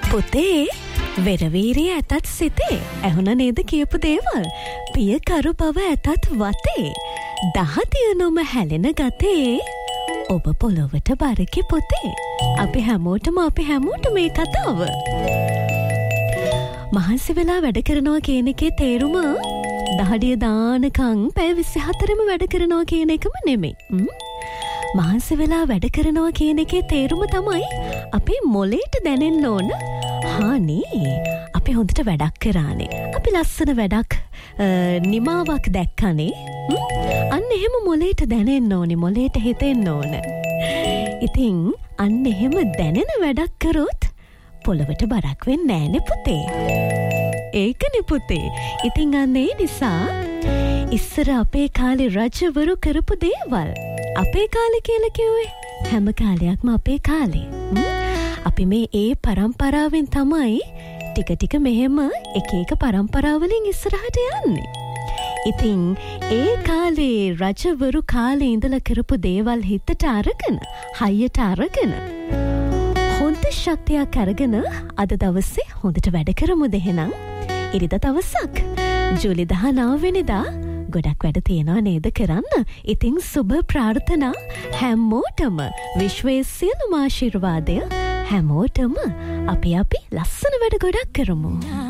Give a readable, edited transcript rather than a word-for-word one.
පුතේ වෙරවීරිය ඇතත් සිතේ ඇහුණ නේද කියපු දේවල් පිය කරු බව ඇතත් වතේ දහතිය නොම හැලෙන ගතේ ඔබ පොළොවට බරකි පොතේ අපි හැමෝටම මේ කතාව මහන්සි වෙලා වැඩ කරනවා කියන එකේ තේරුම දහඩිය දානකං පැය 24ම වැඩ කරනවා කියන එකම නෙමෙයි මහන්සි වෙලා වැඩ කරනවා කියන එකේ තේරුම තමයි අපේ මොලේට දැනෙන්න ඕන හානේ අපි හොඳට වැඩක් කරානේ අපි ලස්සන වැඩක් නිමාවක් දැක්කනේ අන්න එහෙම මොලේට දැනෙන්න ඕනේ මොලේට හිතෙන්න ඕන ඉතින් අන්න එහෙම දැනෙන වැඩක් කරොත් පොළවට බරක් වෙන්නේ නෑනේ පුතේ ඒකනේ පුතේ ඉතින් අන්න ඒ නිසා ඉස්සර අපේ කාලේ රජවරු කරපු දේවල් අපේ කාලේ කියලා කිව්වේ හැම කාලයක්ම අපේ කාලේ අපි මේ ඒ පරම්පරාවෙන් තමයි ටික ටික මෙහෙම එක එක පරම්පරාවලින් ඉස්සරහට යන්නේ ඉතින් ඒ කාලේ රජවරු කාලේ ඉඳලා කරපු දේවල් හිතට අරගෙන හයියට අරගෙන හොඳ ශක්තියක් අරගෙන අද දවසේ හොඳට වැඩ කරමුද එහෙනම් ඉරිදා දවසක් ජූලි 19 වෙනිදා ගොඩක් වැඩ තියනවා නේද කරන්න ඉතින් සුබ ප්‍රාර්ථනා හැමෝටම විශ්වයේ සියලුම ආශිර්වාදය හැමෝටම අපි ලස්සන වැඩ ගොඩක් කරමු